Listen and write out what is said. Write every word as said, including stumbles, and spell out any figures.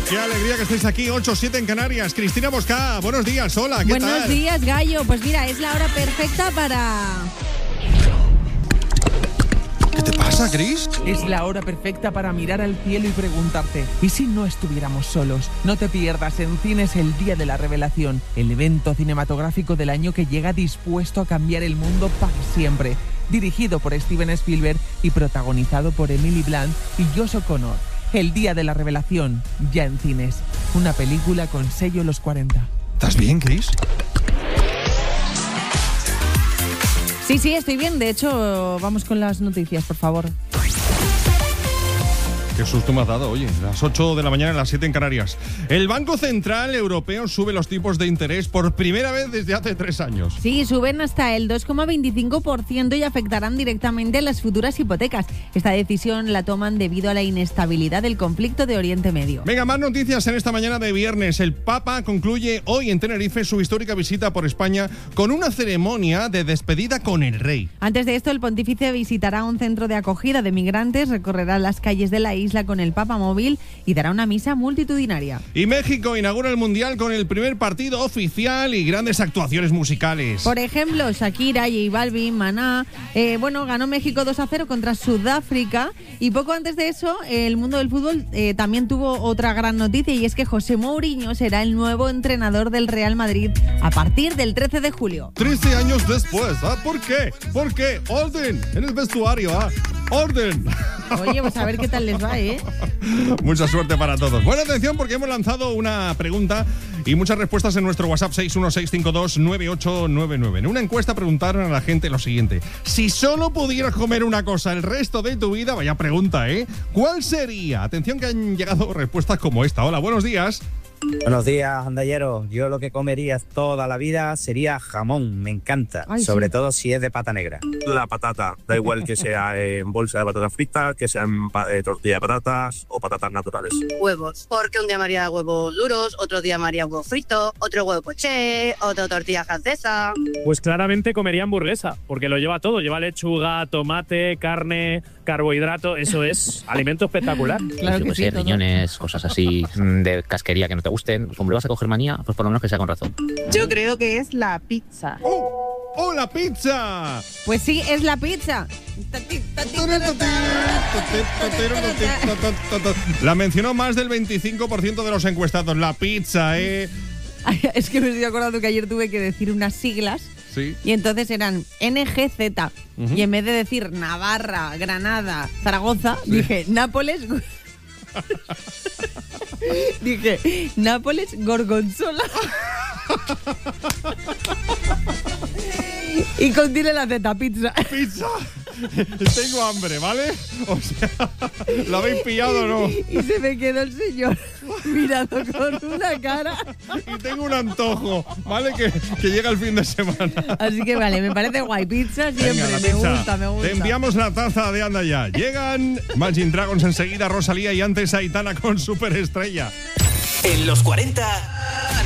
Qué alegría que estéis aquí, ocho siete en Canarias. Cristina Bosca, buenos días, hola, ¿qué buenos tal? Buenos días, Gallo. Pues mira, es la hora perfecta para... ¿Qué te pasa, Cris? Es la hora perfecta para mirar al cielo y preguntarte, ¿y si no estuviéramos solos? No te pierdas en Cines el Día de la Revelación, el evento cinematográfico del año que llega dispuesto a cambiar el mundo para siempre. Dirigido por Steven Spielberg y protagonizado por Emily Blunt y Josh O'Connor. El Día de la Revelación, ya en cines. Una película con sello Los cuarenta. ¿Estás bien, Cris? Sí, sí, estoy bien. De hecho, vamos con las noticias, por favor. Qué susto me has dado, oye, las ocho de la mañana, las siete en Canarias. El Banco Central Europeo sube los tipos de interés por primera vez desde hace tres años. Sí, suben hasta el dos coma veinticinco por ciento y afectarán directamente a las futuras hipotecas. Esta decisión la toman debido a la inestabilidad del conflicto de Oriente Medio. Venga, más noticias en esta mañana de viernes. El Papa concluye hoy en Tenerife su histórica visita por España con una ceremonia de despedida con el rey. Antes de esto, el pontífice visitará un centro de acogida de migrantes, recorrerá las calles de la isla isla con el Papa Móvil y dará una misa multitudinaria. Y México inaugura el Mundial con el primer partido oficial y grandes actuaciones musicales. Por ejemplo, Shakira, J Balvin, Maná. Eh, bueno, ganó México dos a cero contra Sudáfrica y poco antes de eso el mundo del fútbol eh, también tuvo otra gran noticia y es que José Mourinho será el nuevo entrenador del Real Madrid a partir del trece de julio. trece años después, ¿ah? ¿Por qué? ¿Por qué? Orden en el vestuario, ¿ah? ¡Orden! Oye, pues a ver qué tal les va, ¿eh? Mucha suerte para todos. Buena atención porque hemos lanzado una pregunta y muchas respuestas en nuestro WhatsApp seis uno seis cinco dos nueve ocho nueve nueve. En una encuesta preguntaron a la gente lo siguiente: si solo pudieras comer una cosa el resto de tu vida, vaya pregunta, ¿eh? ¿Cuál sería? Atención que han llegado respuestas como esta. Hola, buenos días. Buenos días, andalleros. Yo lo que comería toda la vida sería jamón, me encanta, Ay, sobre sí. todo si es de pata negra. La patata, da igual que sea en bolsa de patatas fritas, que sea en pa- eh, tortilla de patatas o patatas naturales. Huevos, porque un día me haría huevos duros, otro día me haría huevo frito, otro huevo poché, otra tortilla francesa. Pues claramente comería hamburguesa, porque lo lleva todo, lleva lechuga, tomate, carne, carbohidrato, eso es alimento espectacular. Claro Yo que qué sí, sé, todo. riñones, cosas así mm, de casquería que no te gusten. Como le vas a coger manía, pues por lo menos que sea con razón. Yo creo que es la pizza. ¡Oh! ¡Oh, la pizza! Pues sí, es la pizza. La mencionó más del veinticinco por ciento de los encuestados. La pizza, ¿eh? Ay, es que me estoy acordando que ayer tuve que decir unas siglas. Sí. Y entonces eran N G Z. Uh-huh. Y en vez de decir Navarra, Granada, Zaragoza, sí. dije Nápoles. dije Nápoles, Gorgonzola. y contiene la Z, pizza. ¡Pizza! Tengo hambre, ¿vale? O sea, ¿la habéis pillado o no? Y se me quedó el señor mirando con una cara. Y tengo un antojo, ¿vale? Que, que llega el fin de semana. Así que vale, me parece guay. Pizza siempre, Venga, la me pizza. gusta, me gusta. Te enviamos la taza de Anda Ya. Llegan Imagine Dragons enseguida, Rosalía y antes Aitana con Superestrella. En los cuarenta...